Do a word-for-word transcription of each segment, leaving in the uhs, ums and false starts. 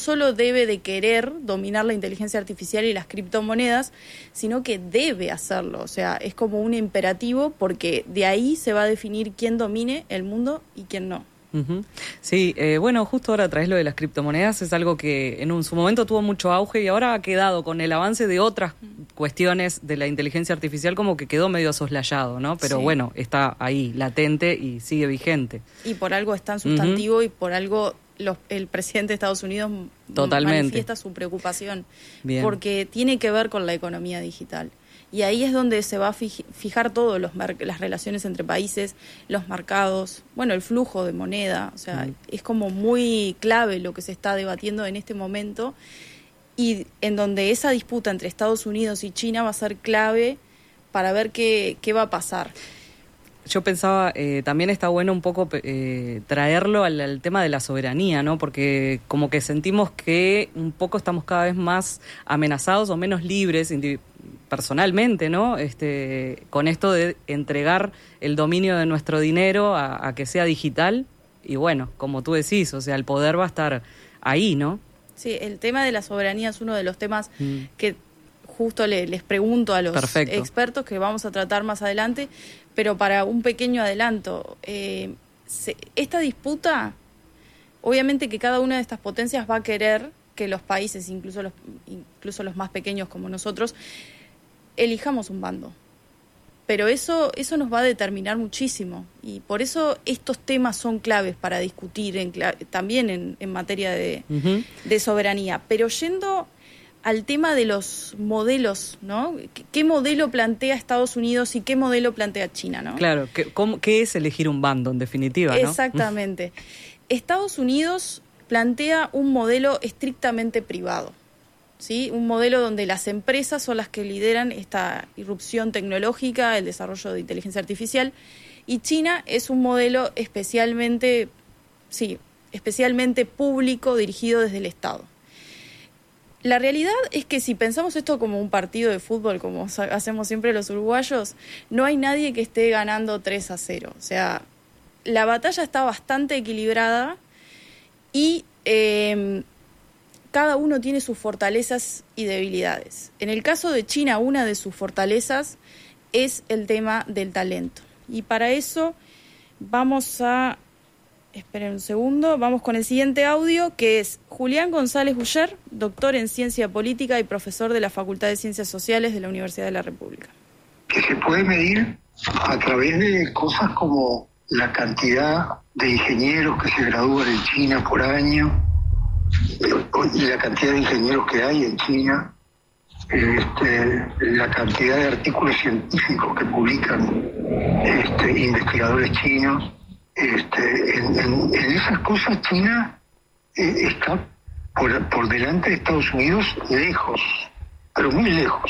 solo debe de querer dominar la inteligencia artificial y las criptomonedas, sino que debe hacerlo. O sea, es como un imperativo porque de ahí se va a definir quién domine el mundo y quién no. Uh-huh. Sí, eh, bueno, justo ahora traes lo de las criptomonedas, es algo que en un, su momento tuvo mucho auge y ahora ha quedado con el avance de otras uh-huh. cuestiones de la inteligencia artificial como que quedó medio soslayado, ¿no? Pero sí. bueno, está ahí, latente y sigue vigente. Y por algo es tan sustantivo uh-huh. y por algo los, el presidente de Estados Unidos Totalmente. manifiesta su preocupación. Bien. Porque tiene que ver con la economía digital. Y ahí es donde se va a fijar todo, los mar- las relaciones entre países, los mercados, bueno, el flujo de moneda. O sea, mm. es como muy clave lo que se está debatiendo en este momento y en donde esa disputa entre Estados Unidos y China va a ser clave para ver qué, qué va a pasar. Yo pensaba, eh, también está bueno un poco eh, traerlo al, al tema de la soberanía, ¿no? Porque como que sentimos que un poco estamos cada vez más amenazados o menos libres individualmente, personalmente, ¿no? Este, con esto de entregar el dominio de nuestro dinero a, a que sea digital y bueno, como tú decís, o sea, el poder va a estar ahí, ¿no? Sí, el tema de la soberanía es uno de los temas mm. que justo le, les pregunto a los Perfecto. expertos que vamos a tratar más adelante, pero para un pequeño adelanto, eh, se, esta disputa, obviamente que cada una de estas potencias va a querer que los países, incluso los, incluso los más pequeños como nosotros, elijamos un bando. Pero eso, eso nos va a determinar muchísimo. Y por eso estos temas son claves para discutir en, también en, en materia de, uh-huh. de soberanía. Pero yendo al tema de los modelos, ¿no? ¿Qué modelo plantea Estados Unidos y qué modelo plantea China, ¿no? Claro, ¿qué, cómo, qué es elegir un bando en definitiva, ¿no? Exactamente. Estados Unidos plantea un modelo estrictamente privado. ¿Sí? Un modelo donde las empresas son las que lideran esta irrupción tecnológica, el desarrollo de inteligencia artificial, y China es un modelo especialmente, sí, especialmente público, dirigido desde el Estado. La realidad es que si pensamos esto como un partido de fútbol, como hacemos siempre los uruguayos, no hay nadie que esté ganando tres a cero. O sea, la batalla está bastante equilibrada y eh, cada uno tiene sus fortalezas y debilidades. En el caso de China, una de sus fortalezas es el tema del talento. Y para eso vamos a... Esperen un segundo. Vamos con el siguiente audio, que es Julián González Buller, doctor en Ciencia Política y profesor de la Facultad de Ciencias Sociales de la Universidad de la República. Que se puede medir a través de cosas como la cantidad de ingenieros que se gradúan en China por año, y la cantidad de ingenieros que hay en China, este, la cantidad de artículos científicos que publican este, investigadores chinos. Este, en, en, en esas cosas China eh, está por, por delante de Estados Unidos lejos, pero muy lejos.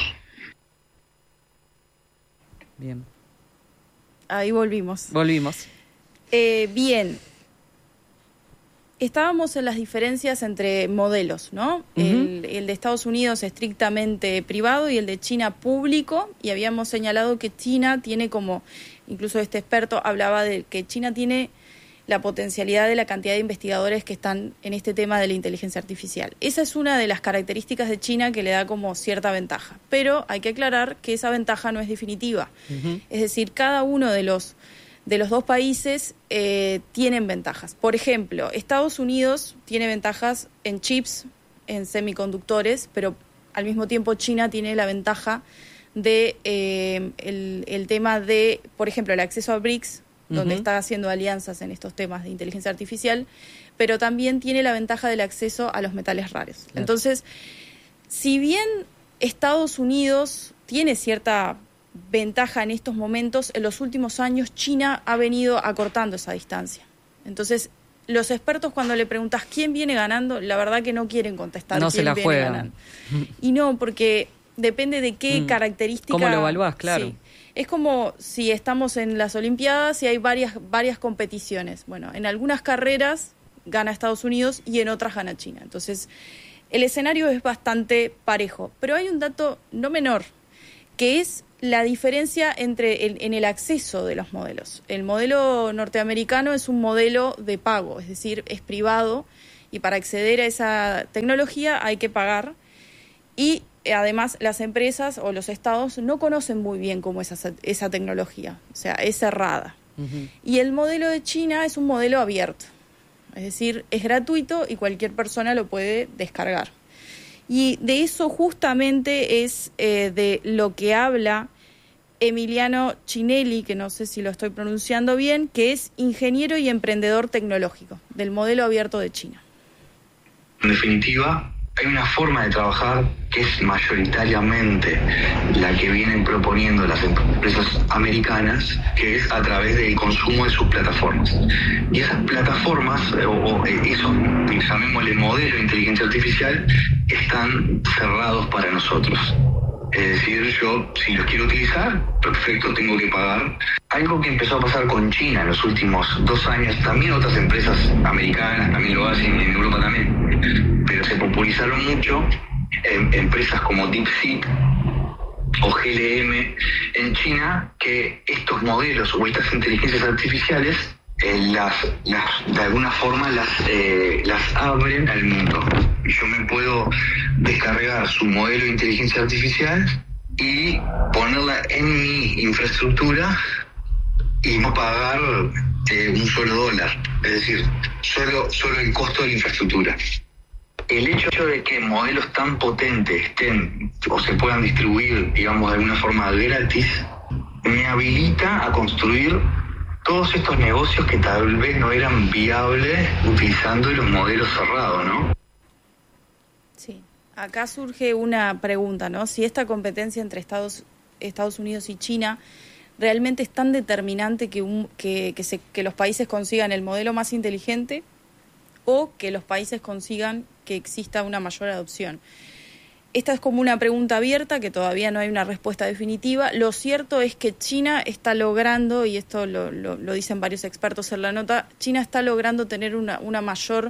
Bien. Ahí volvimos. Volvimos. Eh, bien. Estábamos en las diferencias entre modelos, ¿no? Uh-huh. El, el de Estados Unidos estrictamente privado y el de China público, y habíamos señalado que China tiene como, incluso este experto hablaba de que China tiene la potencialidad de la cantidad de investigadores que están en este tema de la inteligencia artificial. Esa es una de las características de China que le da como cierta ventaja, pero hay que aclarar que esa ventaja no es definitiva. Uh-huh. Es decir, cada uno de los de los dos países eh, tienen ventajas. Por ejemplo, Estados Unidos tiene ventajas en chips, en semiconductores, pero al mismo tiempo China tiene la ventaja de eh, el, el tema de, por ejemplo, el acceso a BRICS, uh-huh. donde está haciendo alianzas en estos temas de inteligencia artificial, pero también tiene la ventaja del acceso a los metales raros. Claro. Entonces, si bien Estados Unidos tiene cierta ventaja en estos momentos, en los últimos años China ha venido acortando esa distancia. Entonces, los expertos cuando le preguntas quién viene ganando, la verdad que no quieren contestar no quién se la viene juegan. ganando. Y no, porque depende de qué mm. característica... ¿Cómo lo evaluás? Claro. Sí. Es como si estamos en las Olimpiadas y hay varias, varias competiciones. Bueno, en algunas carreras gana Estados Unidos y en otras gana China. Entonces, el escenario es bastante parejo. Pero hay un dato no menor, que es la diferencia entre el, en el acceso de los modelos. El modelo norteamericano es un modelo de pago, es decir, es privado y para acceder a esa tecnología hay que pagar, y además las empresas o los estados no conocen muy bien cómo es esa, esa tecnología, o sea, es cerrada. Uh-huh. Y el modelo de China es un modelo abierto, es decir, es gratuito y cualquier persona lo puede descargar. Y de eso justamente es eh, de lo que habla Emiliano Cinelli, que no sé si lo estoy pronunciando bien, que es ingeniero y emprendedor tecnológico del modelo abierto de China. En definitiva, hay una forma de trabajar que es mayoritariamente la que vienen proponiendo las empresas americanas, que es a través del consumo de sus plataformas. Y esas plataformas, o, o esos, llamémosle modelo de inteligencia artificial, están cerrados para nosotros. Es decir, yo, si los quiero utilizar, perfecto, tengo que pagar. Algo que empezó a pasar con China en los últimos dos años, también otras empresas americanas también lo hacen, en Europa también, pero se popularizaron mucho en empresas como DeepSeek o G L M en China, que estos modelos o estas inteligencias artificiales eh, las, las de alguna forma las, eh, las abren al mundo. Yo me puedo descargar su modelo de inteligencia artificial y ponerla en mi infraestructura y no pagar eh, un solo dólar, es decir, solo, solo el costo de la infraestructura. El hecho de que modelos tan potentes estén o se puedan distribuir, digamos, de alguna forma gratis, me habilita a construir todos estos negocios que tal vez no eran viables utilizando los modelos cerrados, ¿no? Sí, acá surge una pregunta, ¿no? Si esta competencia entre Estados, Estados Unidos y China realmente es tan determinante que, un, que, que, se, que los países consigan el modelo más inteligente o que los países consigan que exista una mayor adopción. Esta es como una pregunta abierta que todavía no hay una respuesta definitiva. Lo cierto es que China está logrando, y esto lo, lo, lo dicen varios expertos en la nota, China está logrando tener una, una mayor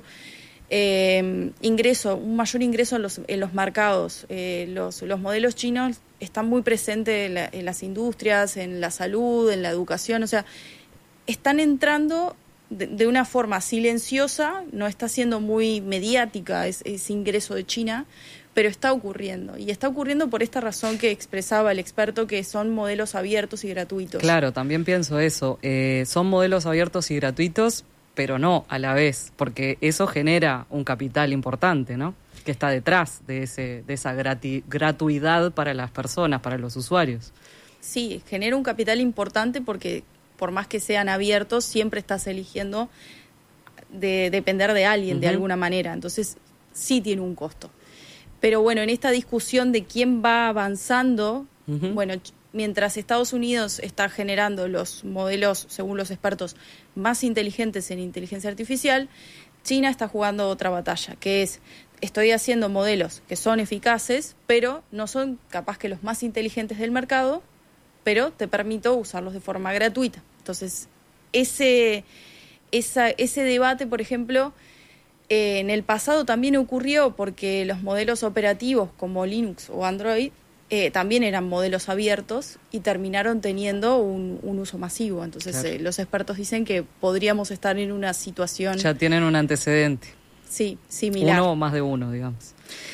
eh, ingreso, un mayor ingreso en los, en los mercados. Eh, los, los modelos chinos están muy presentes en, la, en las industrias, en la salud, en la educación, o sea, están entrando de, de una forma silenciosa, no está siendo muy mediática ese, ese ingreso de China, pero está ocurriendo. Y está ocurriendo por esta razón que expresaba el experto, que son modelos abiertos y gratuitos. Claro, también pienso eso. Eh, son modelos abiertos y gratuitos, pero no a la vez, porque eso genera un capital importante, ¿no? Que está detrás de ese de esa grati- gratuidad para las personas, para los usuarios. Sí, genera un capital importante porque por más que sean abiertos, siempre estás eligiendo de depender de alguien, uh-huh, de alguna manera. Entonces, sí tiene un costo. Pero bueno, en esta discusión de quién va avanzando, uh-huh, bueno, mientras Estados Unidos está generando los modelos, según los expertos, más inteligentes en inteligencia artificial, China está jugando otra batalla, que es, estoy haciendo modelos que son eficaces, pero no son capaz que los más inteligentes del mercado, pero te permito usarlos de forma gratuita. Entonces, ese, esa, ese debate, por ejemplo, Eh, en el pasado también ocurrió porque los modelos operativos como Linux o Android eh, también eran modelos abiertos y terminaron teniendo un, un uso masivo. Entonces, claro, eh, los expertos dicen que podríamos estar en una situación... Ya tienen un antecedente. Sí, similar. Uno o más de uno, digamos.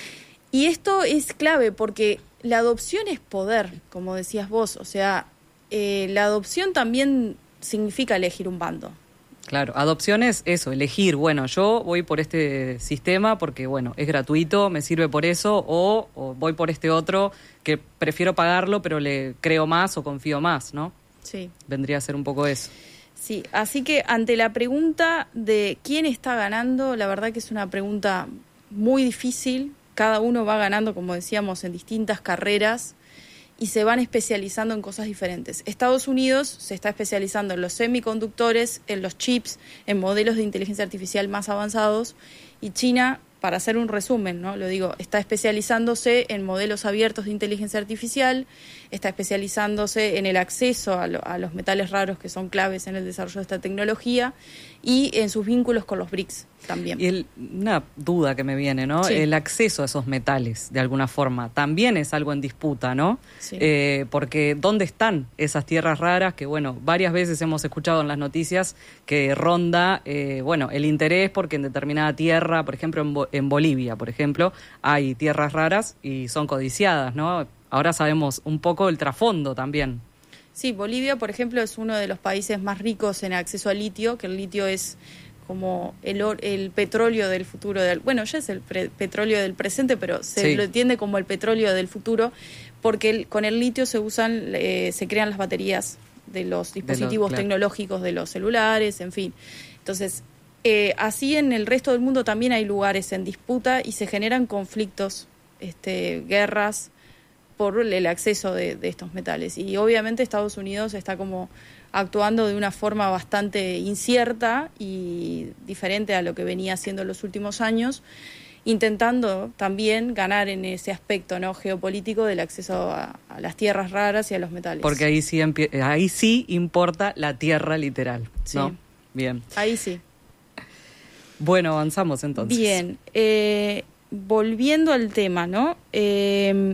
Y esto es clave porque la adopción es poder, como decías vos. O sea, eh, la adopción también significa elegir un bando. Claro, adopción es eso, elegir, bueno, yo voy por este sistema porque, bueno, es gratuito, me sirve por eso, o, o voy por este otro que prefiero pagarlo, pero le creo más o confío más, ¿no? Sí. Vendría a ser un poco eso. Sí, así que ante la pregunta de quién está ganando, la verdad que es una pregunta muy difícil. Cada uno va ganando, como decíamos, en distintas carreras y se van especializando en cosas diferentes. Estados Unidos se está especializando en los semiconductores, en los chips, en modelos de inteligencia artificial más avanzados, y China, para hacer un resumen, ¿no? Lo digo, está especializándose en modelos abiertos de inteligencia artificial, está especializándose en el acceso a, lo, a los metales raros que son claves en el desarrollo de esta tecnología y en sus vínculos con los B R I C S también. Y el, una duda que me viene, ¿no? Sí. El acceso a esos metales, de alguna forma, también es algo en disputa, ¿no? Sí. Eh, porque ¿dónde están esas tierras raras que, bueno, varias veces hemos escuchado en las noticias que ronda, eh, bueno, el interés porque en determinada tierra, por ejemplo, en, Bo- en Bolivia, por ejemplo, hay tierras raras y son codiciadas, ¿no? Ahora sabemos un poco el trasfondo también. Sí, Bolivia, por ejemplo, es uno de los países más ricos en acceso al litio, que el litio es como el, or- el petróleo del futuro. Del, bueno, ya es el pre- petróleo del presente, pero se Sí. lo entiende como el petróleo del futuro, porque el- con el litio se usan, eh, se crean las baterías de los dispositivos claro. tecnológicos, de los celulares, en fin. Entonces, eh, así en el resto del mundo también hay lugares en disputa y se generan conflictos, este, guerras, por el acceso de, de estos metales. Y obviamente Estados Unidos está como actuando de una forma bastante incierta y diferente a lo que venía haciendo en los últimos años, intentando también ganar en ese aspecto, ¿no?, geopolítico del acceso a, a las tierras raras y a los metales. Porque ahí sí, empie- ahí sí importa la tierra literal, ¿no? Sí. Bien. Ahí sí. Bueno, avanzamos entonces. Bien. Eh, volviendo al tema, ¿no? Eh,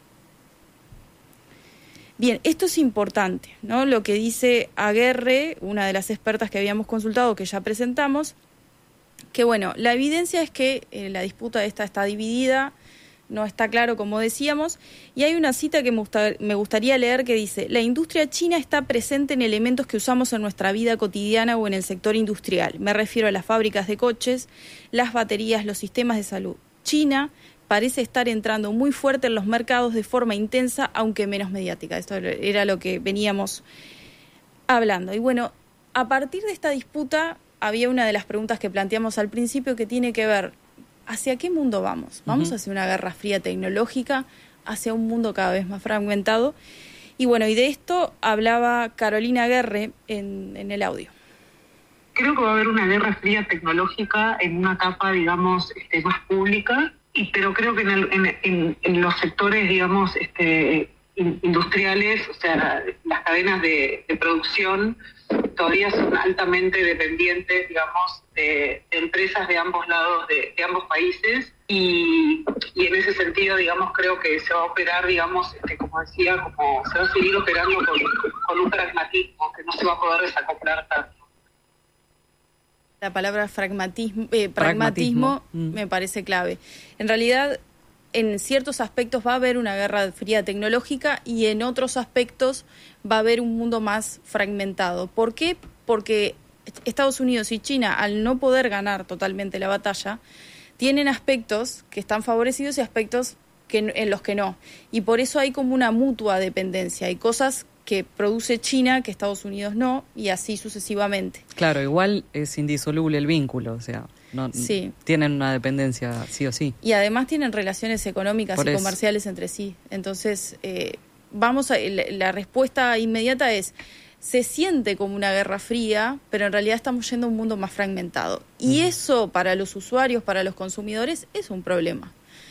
Bien, esto es importante, ¿no? Lo que dice Aguerre, una de las expertas que habíamos consultado, que ya presentamos, que bueno, la evidencia es que eh, la disputa esta está dividida, no está claro, como decíamos, y hay una cita que me, gusta, me gustaría leer que dice: la industria china está presente en elementos que usamos en nuestra vida cotidiana o en el sector industrial. Me refiero a las fábricas de coches, las baterías, los sistemas de salud. China parece estar entrando muy fuerte en los mercados de forma intensa, aunque menos mediática. Esto era lo que veníamos hablando. Y bueno, a partir de esta disputa había una de las preguntas que planteamos al principio que tiene que ver: ¿hacia qué mundo vamos? ¿Vamos Uh-huh. hacia una guerra fría tecnológica? ¿Hacia un mundo cada vez más fragmentado? Y bueno, y de esto hablaba Carolina Aguerre en, en el audio. Creo que va a haber una guerra fría tecnológica en una etapa, digamos, este, más pública, y pero creo que en, el, en, en, en los sectores, digamos, este, in, industriales, o sea, las cadenas de, de producción todavía son altamente dependientes, digamos, de, de empresas de ambos lados, de, de ambos países, y, y en ese sentido, digamos, creo que se va a operar, digamos, este, como decía, como se va a seguir operando con, con un pragmatismo que no se va a poder desacoplar tanto. La palabra pragmatismo, eh, pragmatismo, Pragmatismo. Mm. me parece clave. En realidad, en ciertos aspectos va a haber una guerra fría tecnológica y en otros aspectos va a haber un mundo más fragmentado. ¿Por qué? Porque Estados Unidos y China, al no poder ganar totalmente la batalla, tienen aspectos que están favorecidos y aspectos que, en los que no. Y por eso hay como una mutua dependencia. Hay cosas que produce China que Estados Unidos no, y así sucesivamente. Claro, igual es indisoluble el vínculo, o sea, no, Sí. tienen una dependencia sí o sí. Y además tienen relaciones económicas Por y eso. comerciales entre sí. Entonces, eh, vamos a, la, la respuesta inmediata es: se siente como una guerra fría, pero en realidad estamos yendo a un mundo más fragmentado. Y uh-huh. eso para los usuarios, para los consumidores, es un problema.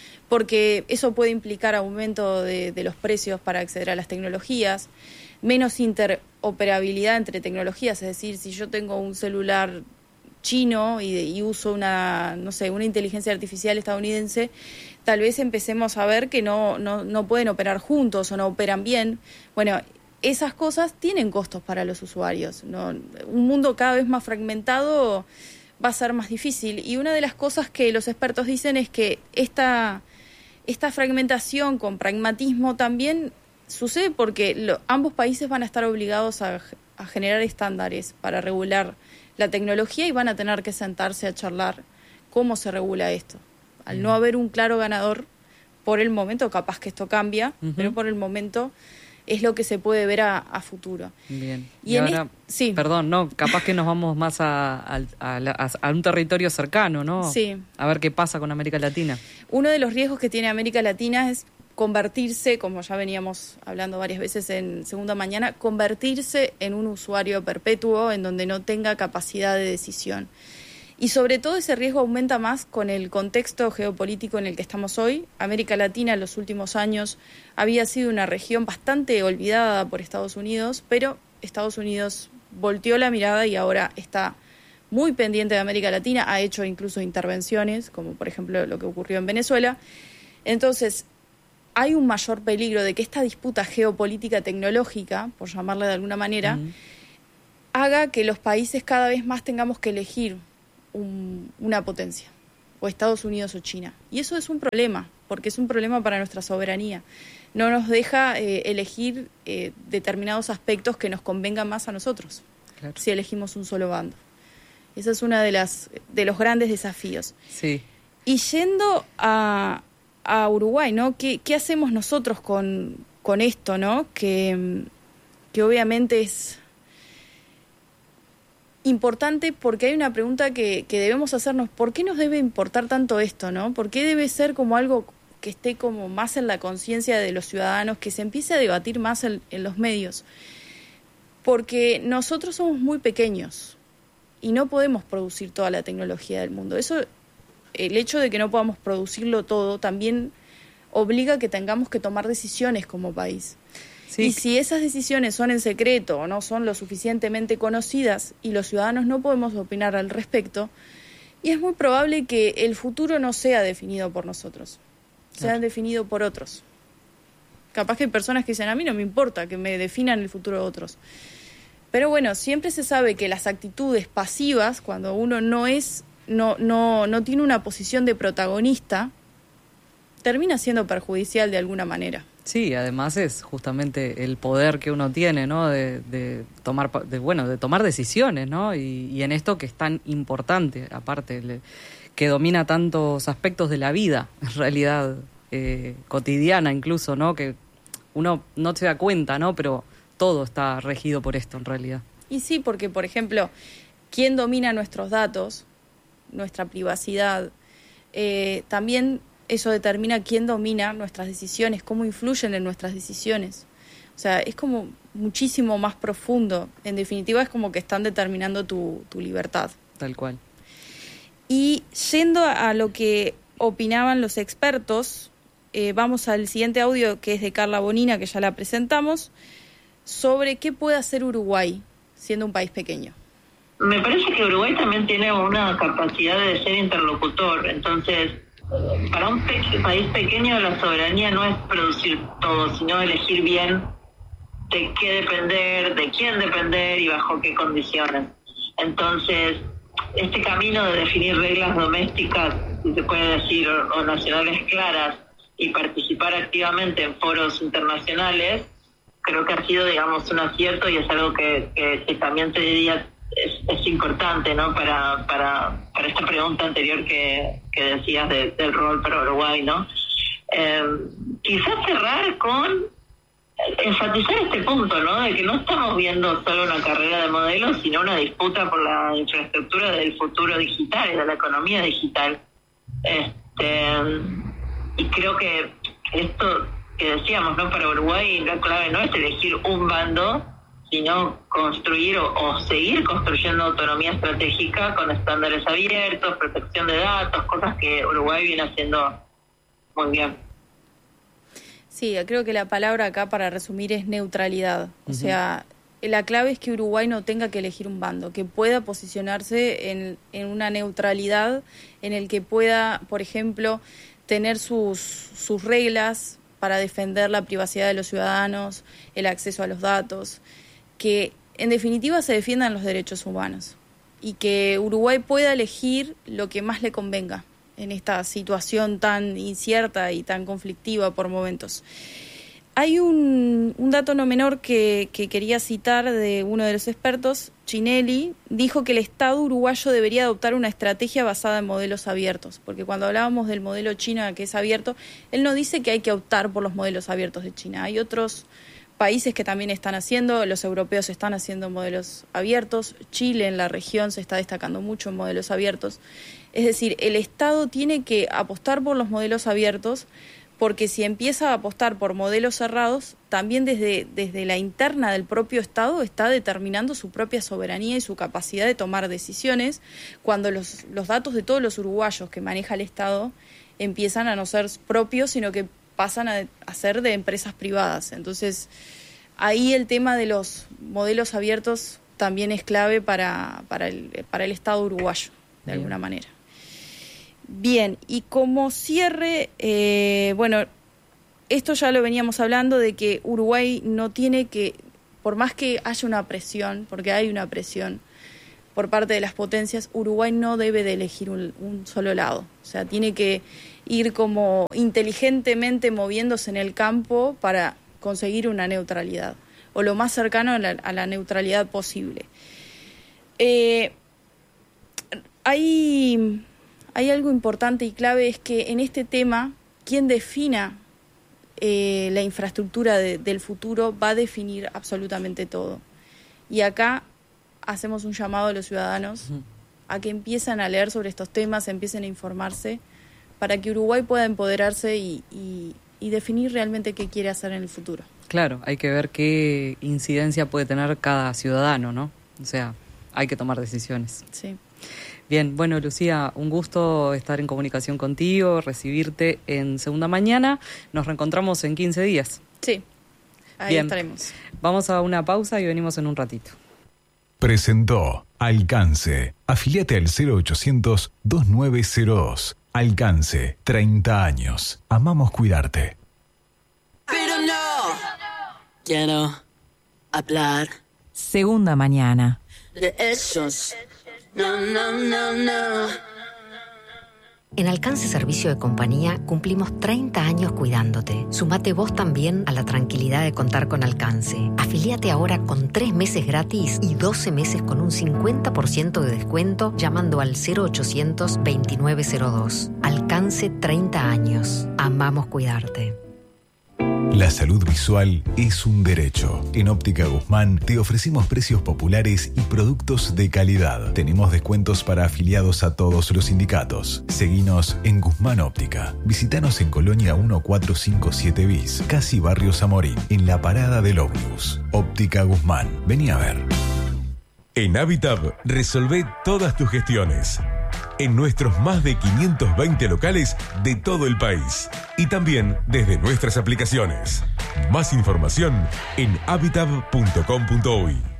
Porque eso puede implicar aumento de, de los precios para acceder a las tecnologías, menos interoperabilidad entre tecnologías, es decir, si yo tengo un celular chino y, y uso una, no sé, una inteligencia artificial estadounidense, tal vez empecemos a ver que no, no, no pueden operar juntos o no operan bien. Bueno, esas cosas tienen costos para los usuarios, ¿no? Un mundo cada vez más fragmentado va a ser más difícil. Y una de las cosas que los expertos dicen es que esta, esta fragmentación con pragmatismo también sucede porque lo, ambos países van a estar obligados a, a generar estándares para regular la tecnología y van a tener que sentarse a charlar cómo se regula esto. Al no haber un claro ganador, por el momento, capaz que esto cambia, uh-huh. pero por el momento es lo que se puede ver a, a futuro. Bien. Y, y en ahora, es, sí. perdón, no, capaz que nos vamos más a, a, a, a un territorio cercano, ¿no? Sí. A ver qué pasa con América Latina. Uno de los riesgos que tiene América Latina es convertirse, como ya veníamos hablando varias veces en Segunda Mañana, convertirse en un usuario perpetuo en donde no tenga capacidad de decisión. Y sobre todo ese riesgo aumenta más con el contexto geopolítico en el que estamos hoy. América Latina en los últimos años había sido una región bastante olvidada por Estados Unidos, pero Estados Unidos volteó la mirada y ahora está muy pendiente de América Latina, ha hecho incluso intervenciones, como por ejemplo lo que ocurrió en Venezuela. Entonces, hay un mayor peligro de que esta disputa geopolítica tecnológica, por llamarla de alguna manera, uh-huh. haga que los países cada vez más tengamos que elegir un, una potencia, o Estados Unidos o China. Y eso es un problema, porque es un problema para nuestra soberanía. No nos deja eh, elegir eh, determinados aspectos que nos convengan más a nosotros, claro. si elegimos un solo bando. Ese es uno de, las, de los grandes desafíos. Sí. Y yendo a, a Uruguay, ¿no? ¿Qué, qué hacemos nosotros con, con esto, ¿no? Que, que obviamente es importante porque hay una pregunta que, que debemos hacernos. ¿Por qué nos debe importar tanto esto, ¿no? ¿Por qué debe ser como algo que esté como más en la conciencia de los ciudadanos, que se empiece a debatir más en, en los medios? Porque nosotros somos muy pequeños y no podemos producir toda la tecnología del mundo. Eso, el hecho de que no podamos producirlo todo también obliga a que tengamos que tomar decisiones como país. Sí. Y si esas decisiones son en secreto o no son lo suficientemente conocidas y los ciudadanos no podemos opinar al respecto, y es muy probable que el futuro no sea definido por nosotros, sea claro. definido por otros. Capaz que hay personas que dicen, a mí no me importa que me definan el futuro de otros. Pero bueno, siempre se sabe que las actitudes pasivas, cuando uno no es, no, no, no tiene una posición de protagonista, termina siendo perjudicial de alguna manera. Sí, además es justamente el poder que uno tiene, ¿no? De, de tomar, de, bueno, de tomar decisiones, ¿no? Y, y en esto que es tan importante, aparte, le, que domina tantos aspectos de la vida, en realidad eh, cotidiana incluso, ¿no? Que uno no se da cuenta, ¿no? Pero todo está regido por esto, en realidad. Y sí, porque, por ejemplo, ¿quién domina nuestros datos, nuestra privacidad? Eh, también eso determina quién domina nuestras decisiones, cómo influyen en nuestras decisiones. O sea, es como muchísimo más profundo. En definitiva, es como que están determinando tu, tu libertad. Tal cual. Y yendo a, a lo que opinaban los expertos, eh, vamos al siguiente audio, que es de Carla Bonina, que ya la presentamos, sobre qué puede hacer Uruguay siendo un país pequeño. Me parece que Uruguay también tiene una capacidad de ser interlocutor. Entonces, para un pe- país pequeño la soberanía no es producir todo, sino elegir bien de qué depender, de quién depender y bajo qué condiciones. Entonces, este camino de definir reglas domésticas, si se puede decir, o, o nacionales claras, y participar activamente en foros internacionales, creo que ha sido, digamos, un acierto y es algo que, que, que también te diría es, es importante, ¿no? Para, para, para esta pregunta anterior que, que decías de, del rol para Uruguay, ¿no? Eh, quizás cerrar con enfatizar este punto, ¿no? De que no estamos viendo solo una carrera de modelos, sino una disputa por la infraestructura del futuro digital y de la economía digital. Este, y creo que esto que decíamos, ¿no? Para Uruguay la clave no es elegir un bando, sino construir o, o seguir construyendo autonomía estratégica con estándares abiertos, protección de datos, cosas que Uruguay viene haciendo muy bien. Sí, creo que la palabra acá para resumir es neutralidad. O uh-huh. sea, la clave es que Uruguay no tenga que elegir un bando, que pueda posicionarse en, en una neutralidad, en el que pueda, por ejemplo, tener sus, sus reglas para defender la privacidad de los ciudadanos, el acceso a los datos, que en definitiva se defiendan los derechos humanos y que Uruguay pueda elegir lo que más le convenga en esta situación tan incierta y tan conflictiva por momentos. Hay un, un dato no menor que, que quería citar de uno de los expertos. Chinelli dijo que el Estado uruguayo debería adoptar una estrategia basada en modelos abiertos, porque cuando hablábamos del modelo chino que es abierto, él no dice que hay que optar por los modelos abiertos de China. Hay otros países que también están haciendo, los europeos están haciendo modelos abiertos, Chile en la región se está destacando mucho en modelos abiertos. Es decir, el Estado tiene que apostar por los modelos abiertos, porque si empieza a apostar por modelos cerrados, también desde, desde la interna del propio Estado está determinando su propia soberanía y su capacidad de tomar decisiones, cuando los, los datos de todos los uruguayos que maneja el Estado empiezan a no ser propios, sino que pasan a, a ser de empresas privadas. Entonces, ahí el tema de los modelos abiertos también es clave para, para, el, para el Estado uruguayo, de Bien. alguna manera. Bien, y como cierre, eh, bueno, esto ya lo veníamos hablando de que Uruguay no tiene que, por más que haya una presión, porque hay una presión por parte de las potencias, Uruguay no debe de elegir un, un solo lado. O sea, tiene que ir como inteligentemente moviéndose en el campo para conseguir una neutralidad, o lo más cercano a la, a la neutralidad posible. Eh, hay... Hay algo importante y clave, es que en este tema, quien defina eh, la infraestructura de, del futuro va a definir absolutamente todo. Y acá hacemos un llamado a los ciudadanos uh-huh. a que empiecen a leer sobre estos temas, empiecen a informarse, para que Uruguay pueda empoderarse y, y, y definir realmente qué quiere hacer en el futuro. Claro, hay que ver qué incidencia puede tener cada ciudadano, ¿no? O sea, hay que tomar decisiones. Sí. Bien, bueno, Lucía, un gusto estar en comunicación contigo, recibirte en Segunda Mañana. Nos reencontramos en quince días. Sí, ahí Bien. estaremos. Vamos a una pausa y venimos en un ratito. Presentó Alcance. Afíliate al cero ochocientos, veintinueve cero dos. Alcance, treinta años. Amamos cuidarte. Pero no. Quiero hablar. Segunda Mañana. De esos. No, no, no, no. En Alcance Servicio de Compañía cumplimos treinta años cuidándote. Sumate vos también a la tranquilidad de contar con Alcance. Afilíate ahora con tres meses gratis y doce meses con un cincuenta por ciento de descuento llamando al cero ochocientos, veintinueve cero dos. Alcance, treinta años. Amamos cuidarte. La salud visual es un derecho. En Óptica Guzmán te ofrecemos precios populares y productos de calidad. Tenemos descuentos para afiliados a todos los sindicatos. Seguinos en Guzmán Óptica. Visítanos en Colonia mil cuatrocientos cincuenta y siete bis, casi Barrio Zamorín, en la parada del ómnibus. Óptica Guzmán. Vení a ver. En Habitab resolvé todas tus gestiones. En nuestros más de quinientos veinte locales de todo el país. Y también desde nuestras aplicaciones. Más información en habitab punto com punto uy.